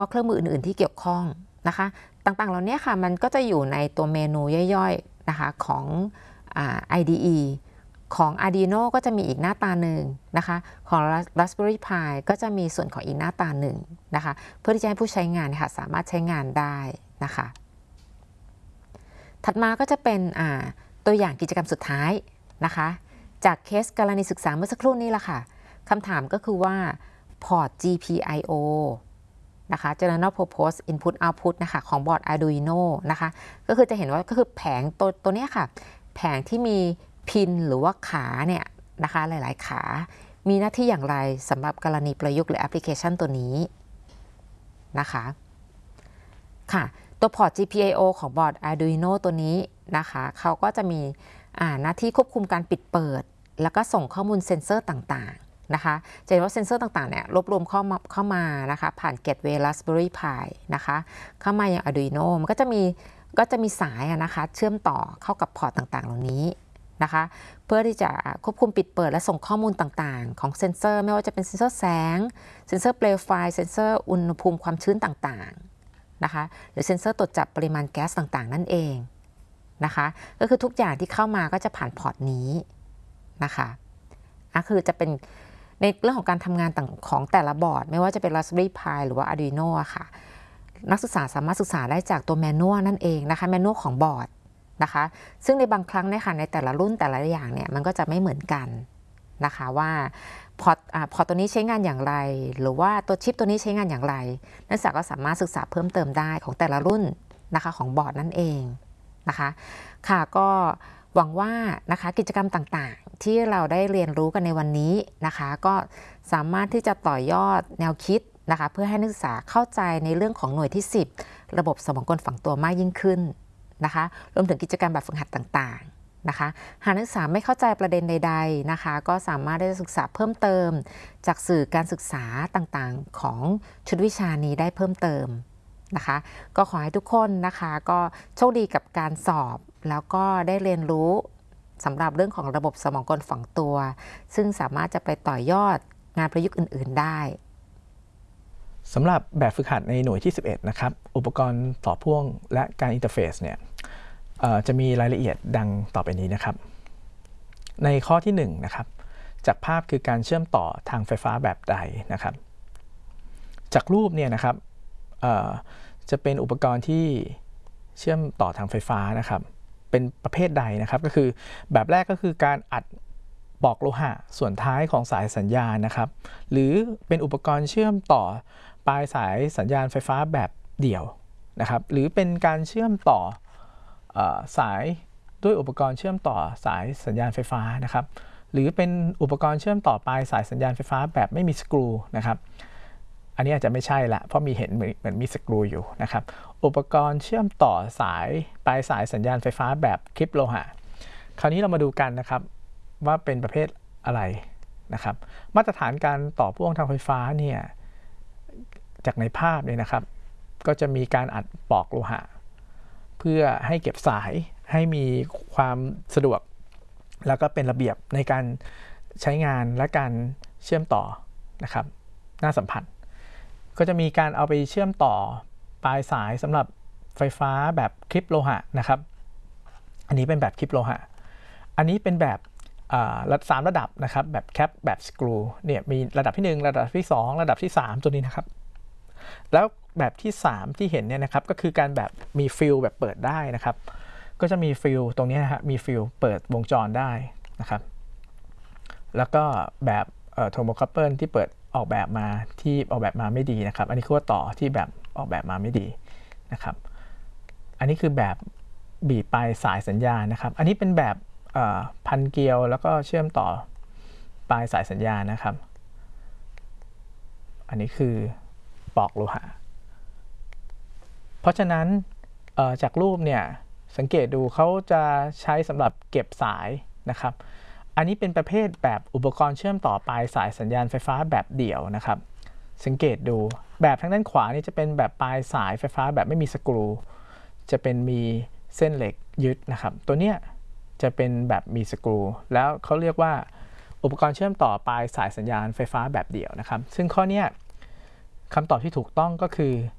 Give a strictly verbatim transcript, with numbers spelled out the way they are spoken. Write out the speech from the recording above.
เครื่องมืออื่นๆที่เกี่ยวข้องนะคะต่างๆเหล่านี้ค่ะมันก็จะอยู่ในตัวเมนูย่อยๆนะคะของอ่า ไอ ดี อี ของ Arduino ก็จะมีอีกหน้าตาหนึ่งนะคะของ Raspberry Pi ก็จะมีส่วนของอีกหน้าตาหนึ่งนะคะเพื่อที่จะให้ผู้ใช้งานค่ะสามารถใช้งานได้นะคะถัดมาก็จะเป็นตัวอย่างกิจกรรมสุดท้ายนะคะจากเคสกรณีศึกษาเมื่อสักครู่นี้ละค่ะคำถามก็คือว่าพอร์ต จี พี ไอ โอ นะคะ General Purpose Input Output นะคะของบอร์ด Arduino นะคะก็คือจะเห็นว่าก็คือแผงตัวตัวนี้ค่ะแผงที่มีพินหรือว่าขาเนี่ยนะคะหลายๆขามีหน้าที่อย่างไรสำหรับกรณีประยุกต์หรือแอปพลิเคชันตัวนี้นะคะค่ะตัวพอร์ต จี พี ไอ โอ ของบอร์ด Arduino ตัวนี้นะคะเขาก็จะมีหน้าที่ควบคุมการปิดเปิดแล้วก็ส่งข้อมูลเซ็นเซอร์ต่างๆนะคะจะเห็นว่าเซ็นเซอร์ต่างๆเนี่ยรวบรวมเข้ามาเข้ามานะคะผ่าน Gateway Raspberry Pi นะคะเข้ามาอย่าง Arduino มันก็จะมีก็จะมีสายนะคะเชื่อมต่อเข้ากับพอร์ตต่างๆเหล่านี้นะคะเพื่อที่จะควบคุมปิดเปิดและส่งข้อมูลต่างๆของเซ็นเซอร์ไม่ว่าจะเป็นเซ็นเซอร์แสงเซ็นเซอร์เปลวไฟเซ็นเซอร์อุณหภูมิความชื้นต่างๆนะคะหรือเซ็นเซอร์ตรวจจับปริมาณแก๊สต่างๆนั่นเองนะคะก็คือทุกอย่างที่เข้ามาก็จะผ่านพอร์ตนี้นะคะอ่ะคือจะเป็นในเรื่องของการทำงานต่างของแต่ละบอร์ดไม่ว่าจะเป็น Raspberry Pi หรือว่า Arduino อะค่ะนักศึกษาสามารถศึกษาได้จากตัวแมนนวลนั่นเองนะคะแมนนวลของบอร์ดนะคะซึ่งในบางครั้งเนี่ยค่ะในแต่ละรุ่นแต่ละอย่างเนี่ยมันก็จะไม่เหมือนกันนะคะว่าพอร์ตพอร์ตตัวนี้ใช้งานอย่างไรหรือว่าตัวชิปตัวนี้ใช้งานอย่างไรนักศึกษาก็สามารถศึกษาเพิ่มเติมได้ของแต่ละรุ่นนะคะของบอร์ดนั่นเองนะคะค่ะก็หวังว่านะคะกิจกรรมต่างๆที่เราได้เรียนรู้กันในวันนี้นะคะก็สามารถที่จะต่อยอดแนวคิดนะคะเพื่อให้นักศึกษาเข้าใจในเรื่องของหน่วยที่สิบระบบสมองกลฝังตัวมากยิ่งขึ้นนะคะรวมถึงกิจกรรมแบบฝึกหัดต่างๆนะคะหากนักศึกษาไม่เข้าใจประเด็นใดๆนะคะก็สามารถได้ศึกษาเพิ่มเติมจากสื่อการศึกษาต่างๆของชุดวิชานี้ได้เพิ่มเติมนะคะก็ขอให้ทุกคนนะคะก็โชคดีกับการสอบแล้วก็ได้เรียนรู้สำหรับเรื่องของระบบสมองกลฝังตัวซึ่งสามารถจะไปต่อยอดงานประยุกต์อื่นๆได้สำหรับแบบฝึกหัดในหน่วยที่สิบเอ็ดนะครับอุปกรณ์ต่อพ่วงและการอินเทอร์เฟซเนี่ยจะมีรายละเอียดดังต่อไปนี้นะครับในข้อที่หนึ่งนะครับจากภาพคือการเชื่อมต่อทางไฟฟ้าแบบใดนะครับจากรูปเนี่ยนะครับจะเป็นอุปกรณ์ที่เชื่อมต่อทางไฟฟ้านะครับเป็นประเภทใดนะครับก็คือแบบแรกก็คือการอัดปลอกโลหะส่วนท้ายของสายสัญญาณนะครับหรือเป็นอุปกรณ์เชื่อมต่อปลายสายสัญญาณไฟฟ้าแบบเดี่ยวนะครับหรือเป็นการเชื่อมต่อสายด้วยอุปกรณ์เชื่อมต่อสายสัญญาณไฟฟ้านะครับหรือเป็นอุปกรณ์เชื่อมต่อปลายสายสัญญาณไฟฟ้าแบบไม่มีสกรูนะครับอันนี้อาจจะไม่ใช่ละเพราะมีเห็นเหมือนมีสกรูอยู่นะครับอุปกรณ์เชื่อมต่อสายปลายสายสัญญาณไฟฟ้าแบบคลิปโลหะคราวนี้เรามาดูกันนะครับว่าเป็นประเภทอะไรนะครับมาตรฐานการต่อพ่วงทางไฟฟ้าเนี่ยจากในภาพเนี่ยนะครับก็จะมีการอัดปลอกโลหะเพื่อให้เก็บสายให้มีความสะดวกแล้วก็เป็นระเบียบในการใช้งานและการเชื่อมต่อนะครับน่าสัมผัสก็จะมีการเอาไปเชื่อมต่อปลายสายสำหรับไฟฟ้าแบบคลิปโลหะนะครับอันนี้เป็นแบบคลิปโลหะอันนี้เป็นแบบสามระดับนะครับแบบแคปแบบสกรูเนี่ยมีระดับที่หนึ่งระดับที่สองระดับที่สามตัวนี้นะครับแล้วแบบที่สามที่เห็นเนี่ยนะครับก็คือการแบบมีฟิลแบบเปิดได้นะครับก็จะมีฟิลตรงนี้นะฮะมีฟิลเปิดวงจรได้นะครับแล้วก็แบบโทโมคัพเปิลที่เปิดออกแบบมาที่ออกแบบมาไม่ดีนะครับอันนี้คือว่าต่อที่แบบออกแบบมาไม่ดีนะครับอันนี้คือแบบบีบปลายสายสัญญาณนะครับอันนี้เป็นแบบพันเกลียวแล้วก็เชื่อมต่อปลายสายสัญญาณนะครับอันนี้คือปลอกโลหะเพราะฉะนั้นจากรูปเนี่ยสังเกตดูเขาจะใช้สำหรับเก็บสายนะครับอันนี้เป็นประเภทแบบอุปกรณ์เชื่อมต่อปลายสายสัญญาณไฟฟ้าแบบเดี่ยวนะครับสังเกตดูแบบทางด้านขวานี่จะเป็นแบบปลายสายไฟฟ้าแบบไม่มีสกรูจะเป็นมีเส้นเหล็กยึดนะครับตัวเนี้ยจะเป็นแบบมีสกรูแล้วเขาเรียกว่าอุปกรณ์เชื่อมต่อปลายสายสัญญาณไฟฟ้าแบบเดี่ยวนะครับซึ่งข้อนี้คำตอบที่ถูกต้องก็คือ